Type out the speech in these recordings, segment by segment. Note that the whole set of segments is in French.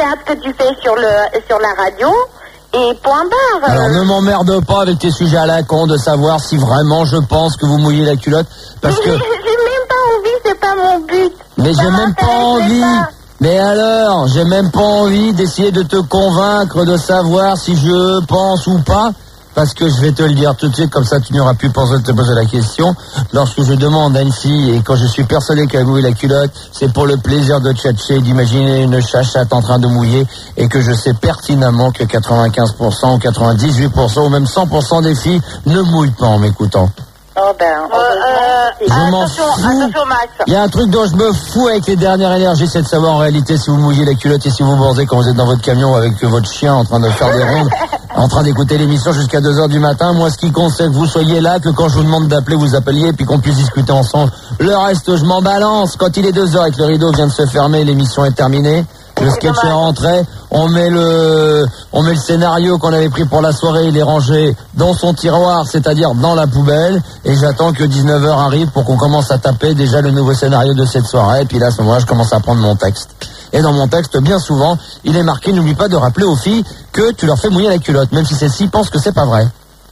théâtre que tu fais sur la radio. Et point barre. Alors ne m'emmerde pas avec tes sujets à la con de savoir si vraiment je pense que vous mouillez la culotte. Parce que... J'ai même pas envie, c'est pas mon but. Mais j'ai même pas envie. Mais alors, j'ai même pas envie d'essayer de te convaincre de savoir si je pense ou pas. Parce que je vais te le dire tout de suite, comme ça tu n'auras plus besoin de te poser la question. Lorsque je demande à une fille, et quand je suis persuadé qu'elle mouille la culotte, c'est pour le plaisir de tchatcher, d'imaginer une chachate en train de mouiller, et que je sais pertinemment que 95% ou 98% ou même 100% des filles ne mouillent pas en m'écoutant. Oh ben, attention, Max. Il y a un truc dont je me fous avec les dernières énergies, c'est de savoir en réalité si vous mouillez la culotte et si vous bordez quand vous êtes dans votre camion avec votre chien en train de faire des rondes, en train d'écouter l'émission jusqu'à 2h du matin. Moi, ce qui compte, c'est que vous soyez là, que quand je vous demande d'appeler, vous appeliez, et puis qu'on puisse discuter ensemble. Le reste, je m'en balance. Quand il est 2h et que le rideau vient de se fermer, l'émission est terminée. Le sketch est rentré, on met le scénario qu'on avait pris pour la soirée, il est rangé dans son tiroir, c'est-à-dire dans la poubelle, et j'attends que 19h arrive pour qu'on commence à taper déjà le nouveau scénario de cette soirée, et puis là, à ce moment-là, je commence à prendre mon texte. Et dans mon texte, bien souvent, il est marqué, n'oublie pas de rappeler aux filles que tu leur fais mouiller la culotte, même si celles-ci pensent que c'est pas vrai.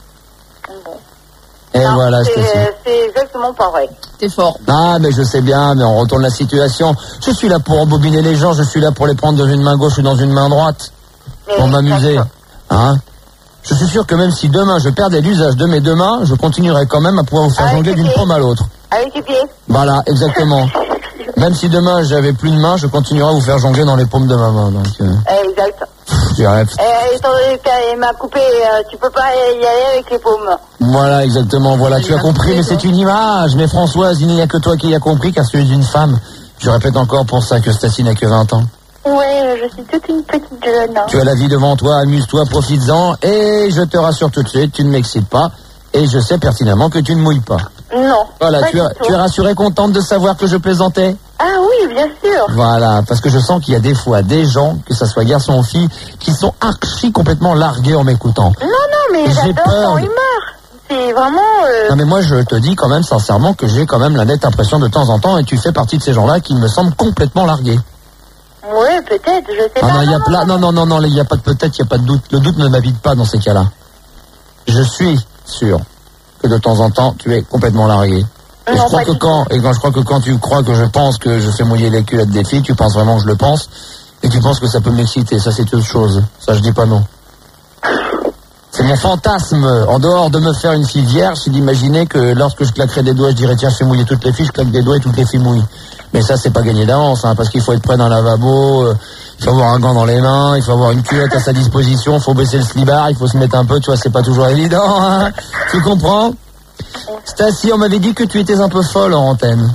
Et non, voilà, c'est exactement pas vrai. T'es fort. Ah, mais je sais bien, mais on retourne la situation. Je suis là pour embobiner les gens, je suis là pour les prendre dans une main gauche ou dans une main droite. Pour m'amuser. Hein? Je suis sûr que même si demain je perdais l'usage de mes deux mains, je continuerai quand même à pouvoir vous faire jongler d'une paume à l'autre. Avec les pieds. Voilà, exactement. Même si demain j'avais plus de main, je continuerai à vous faire jongler dans les paumes de ma main. Donc, exact. Étant donné que tu m'as coupé, tu peux pas y aller avec les paumes. Voilà, exactement. Voilà, tu as compris, mais c'est une image. Mais Françoise, il n'y a que toi qui as compris, car tu es une femme. Je répète encore pour ça que Stacy n'a que 20 ans. Ouais, je suis toute une petite jeune. Hein. Tu as la vie devant toi, amuse-toi, profites-en. Et je te rassure tout de suite, tu ne m'excites pas. Et je sais pertinemment que tu ne mouilles pas. Non. Voilà, tu es rassurée, contente de savoir que je plaisantais? Ah oui, bien sûr. Voilà, parce que je sens qu'il y a des fois des gens, que ça soit garçon ou fille, qui sont archi complètement largués en m'écoutant. Non, mais j'adore ton humeur. C'est vraiment... Non, mais moi, je te dis quand même sincèrement que j'ai quand même la nette impression de temps en temps, et tu fais partie de ces gens-là qui me semblent complètement largués. Oui, peut-être, je sais pas. Non, il y a non, il n'y a pas de peut-être, il n'y a pas de doute. Le doute ne m'habite pas dans ces cas-là. Je suis sûr que de temps en temps, tu es complètement largué. Et je crois que quand tu crois que je pense que je fais mouiller les culottes des filles, tu penses vraiment que je le pense, et tu penses que ça peut m'exciter. Ça, c'est autre chose. Ça, je dis pas non. C'est mon fantasme, en dehors de me faire une fille vierge, c'est d'imaginer que lorsque je claquerai des doigts, je dirais tiens, je fais mouiller toutes les filles, je claque des doigts et toutes les filles mouillent. Mais ça, c'est pas gagné d'avance, hein, parce qu'il faut être prêt dans le lavabo, il faut avoir un gant dans les mains, il faut avoir une culotte à sa disposition, il faut baisser le slibard, il faut se mettre un peu, tu vois, c'est pas toujours évident, hein. Tu comprends? Stacy, on m'avait dit que tu étais un peu folle en antenne.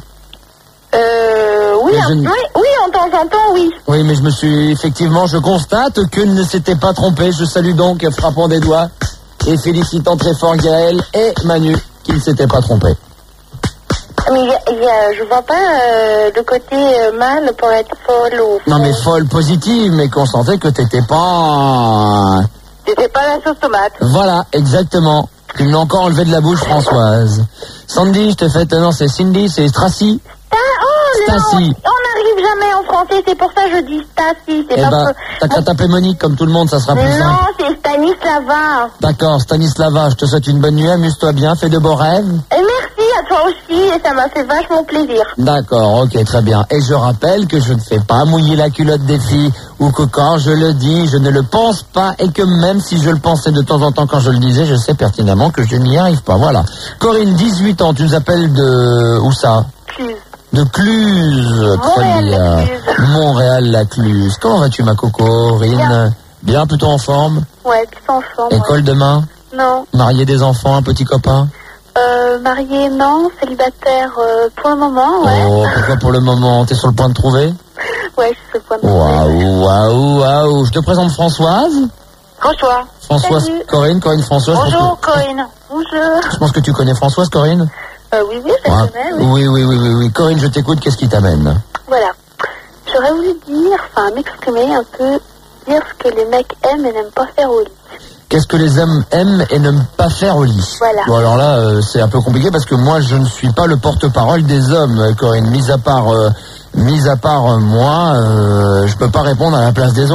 Oui, en temps en temps, oui. Oui, mais je constate que ne s'était pas trompé. Je salue donc, frappant des doigts, et félicitant très fort Gaël et Manu, qui ne s'étaient pas trompés. Mais je vois pas le côté mal pour être folle ou... Non, mais folle positive, mais qu'on sentait que t'étais pas... T'étais pas la sauce tomate. Voilà, exactement. Tu me l'as encore enlevé de la bouche, Françoise. Sandy, je te fais... Non, c'est Cindy, c'est Stracy. Stacy. On n'arrive jamais en français, c'est pour ça que je dis Stacy. T'as qu'à taper Monique comme tout le monde, ça sera plus simple. Non, c'est Stanislava. D'accord, Stanislava, je te souhaite une bonne nuit, amuse-toi bien, fais de beaux rêves. Et merci à toi aussi, et ça m'a fait vachement plaisir. D'accord, ok, très bien. Et je rappelle que je ne fais pas mouiller la culotte des filles, ou que quand je le dis, je ne le pense pas, et que même si je le pensais de temps en temps quand je le disais, je sais pertinemment que je n'y arrive pas. Voilà. Corinne, 18 ans, tu nous appelles de... Où ça? De Cluse, très bien. Montréal-la-Cluse. Comment vas-tu, ma Corinne? Bien, plutôt en forme? Ouais, plutôt en forme. École demain? Non. Marié, des enfants, un petit copain? Marié, non. Célibataire, pour le moment, ouais. Oh, pourquoi pour le moment? T'es sur le point de trouver? Ouais, je suis sur le point de trouver. Waouh. Je te présente Françoise. Françoise, salut. Corinne, Françoise. Bonjour, Corinne. Bonjour. Je pense que tu connais Françoise, Corinne? Oui, je connais, oui. Oui. Corinne, je t'écoute, qu'est-ce qui t'amène? Voilà. J'aurais voulu m'exprimer un peu, dire ce que les mecs aiment et n'aiment pas faire au lit. Qu'est-ce que les hommes aiment et n'aiment pas faire au lit? Voilà. Bon, alors là, c'est un peu compliqué parce que moi, je ne suis pas le porte-parole des hommes, Corinne. Mis à part moi, je peux pas répondre à la place des autres.